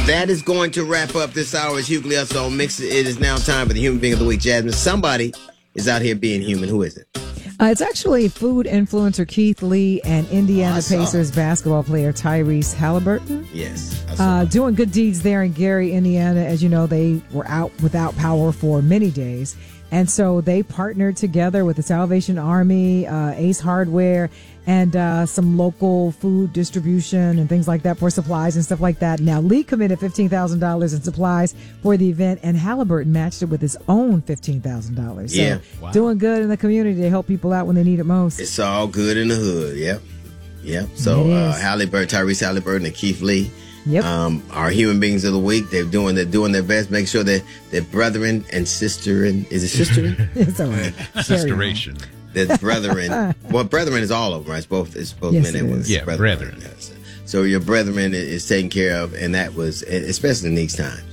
That is going to wrap up this hour's Hughley Us on Mix. It is now time for the Human Being of the Week. Jasmine, somebody is out here being human. Who is it? It's actually food influencer Keith Lee and Indiana Pacers basketball player Tyrese Halliburton. Yes. Doing good deeds there in Gary, Indiana. As you know, they were out without power for many days. And so they partnered together with the Salvation Army, Ace Hardware, and some local food distribution and things like that for supplies and stuff like that. Now, Lee committed $15,000 in supplies for the event, and Halliburton matched it with his own $15,000. So yeah. Doing good in the community to help people out when they need it most. It's all good in the hood. Yep. So Tyrese Halliburton and Keith Lee. Yep. Our human beings of the week. They're doing their best. Make sure that they're brethren and sisterin. Is it sisterin? It's all right. Sisteration. That brethren. Well, brethren is all of them, right? It's both yes, men and women. Yeah, brethren. Yes. So your brethren is taken care of, and that was especially in these times.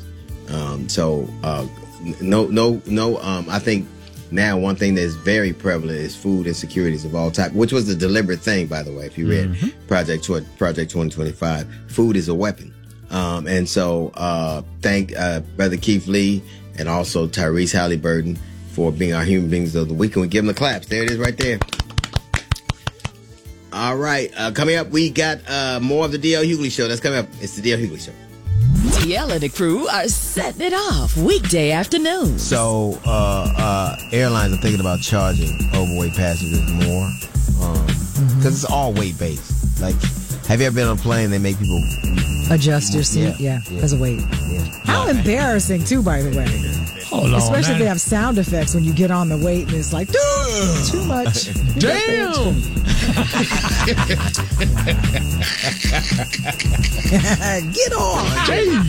I think now one thing that's very prevalent is food insecurities of all types, which was a deliberate thing, by the way. If you read Project 2025, food is a weapon. And so thank Brother Keith Lee and also Tyrese Halliburton for being our human beings of the week. And we give them the claps. There it is right there. All right. Coming up, we got more of the D.L. Hughley Show. That's coming up. It's the D.L. Hughley Show. DL and the crew are setting it off weekday afternoons. So, airlines are thinking about charging overweight passengers more because it's all weight based. Like, have you ever been on a plane? They make people adjust your seat, because of weight. Yeah. How embarrassing, too, by the way. Hold Especially on, if they have sound effects when you get on the weight and it's like, too much. Damn! Get on.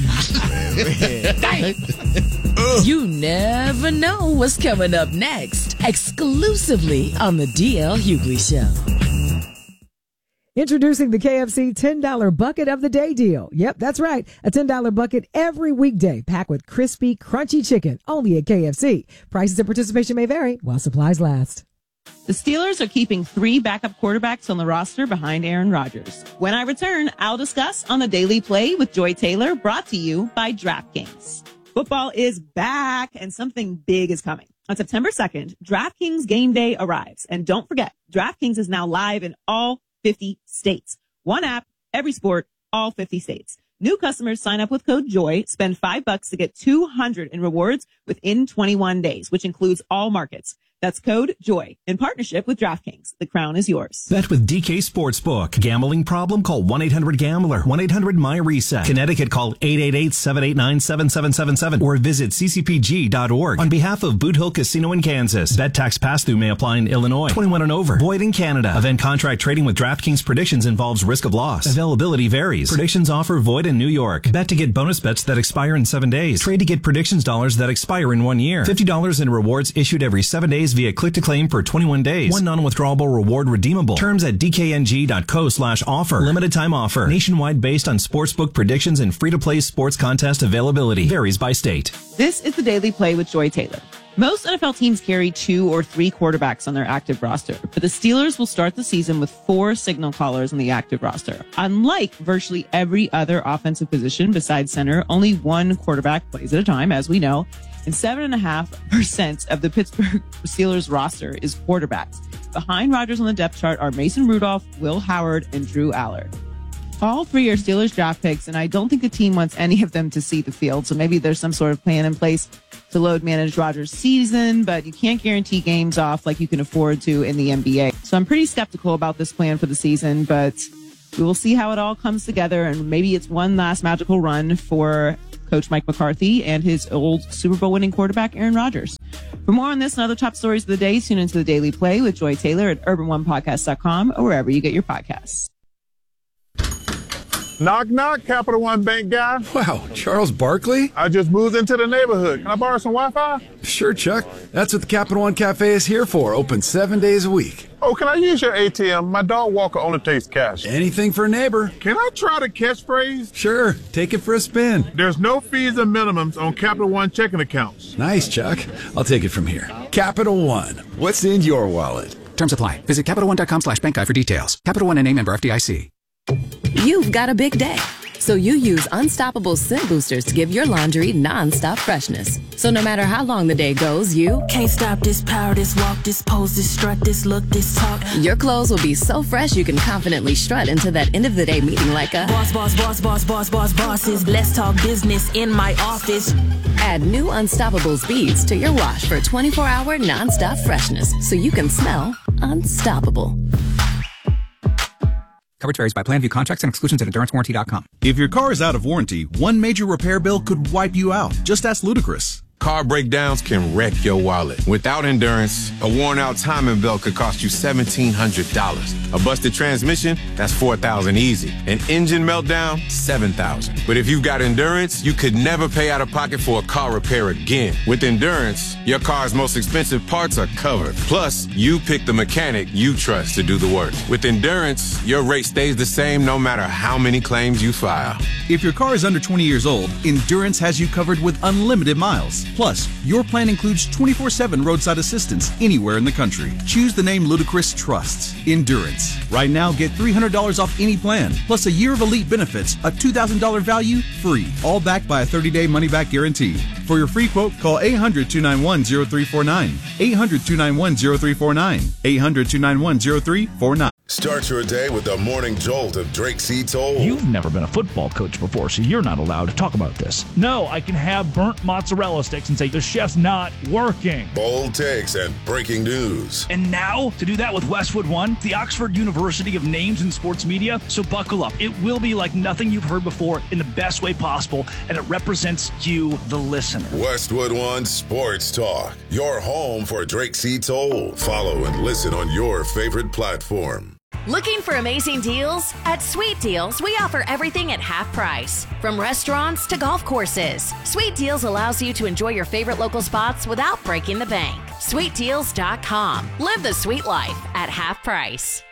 You never know what's coming up next, exclusively on the DL Hughley Show. Introducing the KFC $10 bucket of the day deal. Yep, that's right. A $10 bucket every weekday packed with crispy, crunchy chicken only at KFC. Prices and participation may vary while supplies last. The Steelers are keeping 3 backup quarterbacks on the roster behind Aaron Rodgers. When I return, I'll discuss on the Daily Play with Joy Taylor, brought to you by DraftKings. Football is back and something big is coming. On September 2nd, DraftKings Game Day arrives. And don't forget, DraftKings is now live in all 50 states. One app, every sport, all 50 states. New customers sign up with code JOY, spend $5 to get $200 in rewards within 21 days, which includes all markets. That's code JOY in partnership with DraftKings. The crown is yours. Bet with DK Sportsbook. Gambling problem? Call 1-800-GAMBLER. 1-800-MY-RESET. Connecticut, call 888-789-7777 or visit ccpg.org. On behalf of Boot Hill Casino in Kansas, bet tax pass-through may apply in Illinois. 21 and over. Void in Canada. Event contract trading with DraftKings predictions involves risk of loss. Availability varies. Predictions offer void in New York. Bet to get bonus bets that expire in 7 days. Trade to get predictions dollars that expire in 1 year. $50 in rewards issued every 7 days via click-to-claim for 21 days. One non-withdrawable reward redeemable. Terms at dkng.co/offer. Limited time offer. Nationwide based on sportsbook predictions and free-to-play sports contest availability. Varies by state. This is the Daily Play with Joy Taylor. Most NFL teams carry 2 or 3 quarterbacks on their active roster, but the Steelers will start the season with 4 signal callers on the active roster. Unlike virtually every other offensive position besides center, only 1 quarterback plays at a time, as we know, and 7.5% of the Pittsburgh Steelers roster is quarterbacks. Behind Rodgers on the depth chart are Mason Rudolph, Will Howard, and Drew Allard. All 3 are Steelers draft picks, and I don't think the team wants any of them to see the field. So maybe there's some sort of plan in place to load manage Rodgers' season, but you can't guarantee games off like you can afford to in the NBA. So I'm pretty skeptical about this plan for the season, but we will see how it all comes together, and maybe it's one last magical run for Coach Mike McCarthy and his old Super Bowl winning quarterback, Aaron Rodgers. For more on this and other top stories of the day, tune into the Daily Play with Joy Taylor at urban1podcast.com or wherever you get your podcasts. Knock, knock, Capital One Bank guy. Wow, Charles Barkley? I just moved into the neighborhood. Can I borrow some Wi-Fi? Sure, Chuck. That's what the Capital One Cafe is here for. Open 7 days a week. Oh, can I use your ATM? My dog walker only takes cash. Anything for a neighbor. Can I try the catchphrase? Sure, take it for a spin. There's no fees and minimums on Capital One checking accounts. Nice, Chuck. I'll take it from here. Capital One. What's in your wallet? Terms apply. Visit CapitalOne.com/bankguy for details. Capital One and a member FDIC. You've got a big day. So you use Unstoppable scent boosters to give your laundry non-stop freshness. So no matter how long the day goes, you can't stop this power, this walk, this pose, this strut, this look, this talk. Your clothes will be so fresh you can confidently strut into that end of the day meeting like a bosses. Let's talk business in my office. Add new Unstoppable beads to your wash for 24-hour non-stop freshness so you can smell unstoppable. Coverage varies by plan. View contracts and exclusions at EnduranceWarranty.com. If your car is out of warranty, one major repair bill could wipe you out. Just ask Ludacris. Car breakdowns can wreck your wallet. Without Endurance, a worn-out timing belt could cost you $1,700. A busted transmission, that's $4,000 easy. An engine meltdown, $7,000. But if you've got Endurance, you could never pay out of pocket for a car repair again. With Endurance, your car's most expensive parts are covered. Plus, you pick the mechanic you trust to do the work. With Endurance, your rate stays the same no matter how many claims you file. If your car is under 20 years old, Endurance has you covered with unlimited miles. Plus, your plan includes 24/7 roadside assistance anywhere in the country. Choose the name Ludacris trusts, Endurance. Right now, get $300 off any plan, plus a year of elite benefits, a $2,000 value, free. All backed by a 30-day money-back guarantee. For your free quote, call 800-291-0349. 800-291-0349. 800-291-0349. Start your day with the morning jolt of Drake C. Toll. You've never been a football coach before, so you're not allowed to talk about this. No, I can have burnt mozzarella sticks and say the chef's not working. Bold takes and breaking news. And now, to do that with Westwood One, the Oxford University of Names in Sports Media. So buckle up. It will be like nothing you've heard before in the best way possible, and it represents you, the listener. Westwood One Sports Talk, your home for Drake C. Toll. Follow and listen on your favorite platform. Looking for amazing deals? At Sweet Deals, we offer everything at half price. From restaurants to golf courses, Sweet Deals allows you to enjoy your favorite local spots without breaking the bank. SweetDeals.com. Live the sweet life at half price.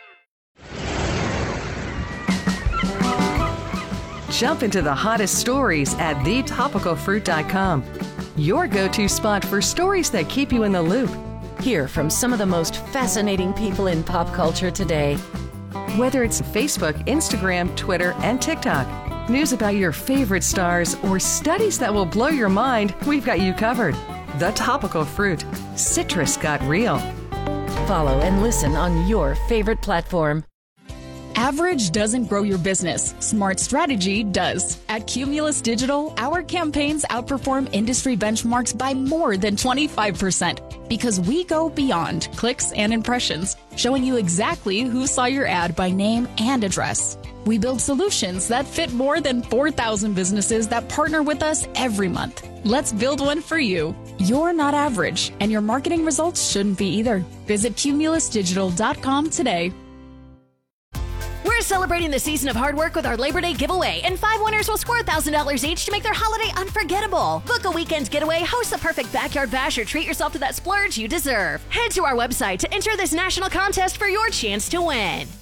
Jump into the hottest stories at thetopicalfruit.com. Your go-to spot for stories that keep you in the loop. Hear from some of the most fascinating people in pop culture today. Whether it's Facebook, Instagram, Twitter, and TikTok, news about your favorite stars, or studies that will blow your mind, we've got you covered. The Topical Fruit. Citrus got real. Follow and listen on your favorite platform. Average doesn't grow your business. Smart strategy does. At Cumulus Digital, our campaigns outperform industry benchmarks by more than 25% because we go beyond clicks and impressions, showing you exactly who saw your ad by name and address. We build solutions that fit more than 4,000 businesses that partner with us every month. Let's build one for you. You're not average, and your marketing results shouldn't be either. Visit cumulusdigital.com today. We're celebrating the season of hard work with our Labor Day giveaway, and 5 winners will score $1,000 each to make their holiday unforgettable. Book a weekend getaway, host the perfect backyard bash, or treat yourself to that splurge you deserve. Head to our website to enter this national contest for your chance to win.